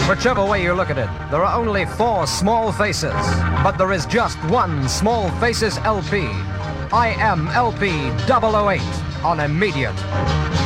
Whichever way you look at it, there are only 4 Small Faces, but there is just one Small Faces LP. I am LP 008 on Immediate.